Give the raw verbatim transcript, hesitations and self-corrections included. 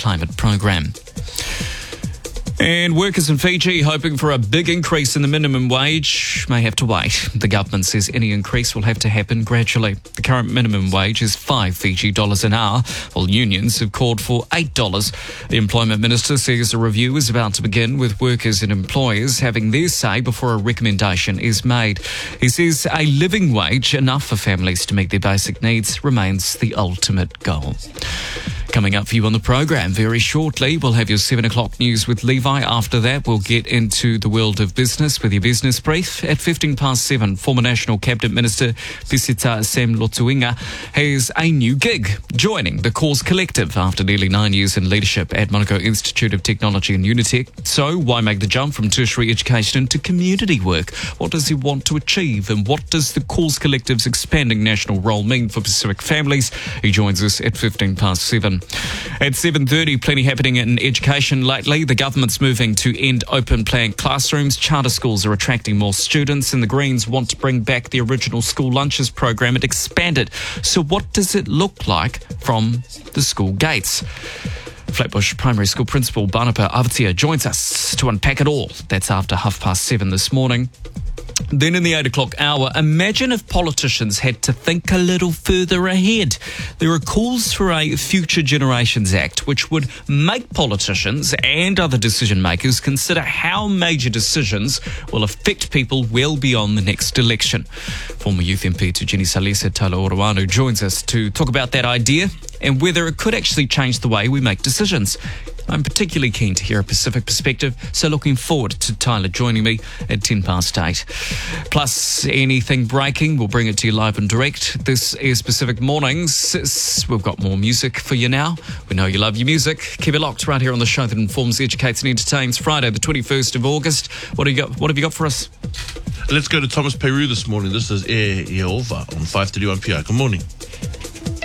climate program. And workers in Fiji hoping for a big increase in the minimum wage may have to wait. The government says any increase will have to happen gradually. The current minimum wage is five Fiji dollars an hour, while unions have called for eight dollars. The employment minister says a review is about to begin, with workers and employers having their say before a recommendation is made. He says a living wage enough for families to meet their basic needs remains the ultimate goal. Coming up for you on the program very shortly, we'll have your seven o'clock news with Levi. After that, we'll get into the world of business with your business brief. At fifteen past seven, former National Cabinet Minister Pisita Sam Lotuinga has a new gig, joining the Cause Collective after nearly nine years in leadership at Monaco Institute of Technology and Unitec. So why make the jump from tertiary education into community work? What does he want to achieve, and what does the Cause Collective's expanding national role mean for Pacific families? He joins us at fifteen past seven. At seven thirty, plenty happening in education lately. The government's moving to end open plan classrooms. Charter schools are attracting more students, and the Greens want to bring back the original school lunches program and expand it. So what does it look like from the school gates? Flatbush Primary School Principal Banapa Avatia joins us to unpack it all. That's after half past seven this morning. Then in the eight o'clock hour, imagine if politicians had to think a little further ahead. There are calls for a Future Generations Act, which would make politicians and other decision makers consider how major decisions will affect people well beyond the next election. Former Youth M P Tujini Salesa Talo Orawanu joins us to talk about that idea and whether it could actually change the way we make decisions. I'm particularly keen to hear a Pacific perspective, so looking forward to Tyler joining me at ten past eight. Plus, anything breaking, we'll bring it to you live and direct. This is Pacific Mornings. We've got more music for you now. We know you love your music. Keep it locked right here on the show that informs, educates and entertains. Friday, the twenty-first of August. What do you got? What have you got for us? Let's go to Thomas Peru this morning. This is Air Yehovah on five thirty-one P I. Good morning.